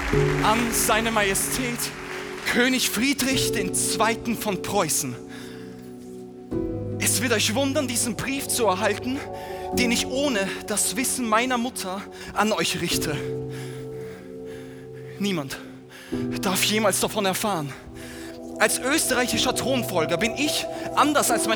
An seine Majestät König Friedrich II. Von Preußen. Es wird euch wundern, diesen Brief zu erhalten, den ich ohne das Wissen meiner Mutter an euch richte. Niemand darf jemals davon erfahren. Als österreichischer Thronfolger bin ich, anders als meine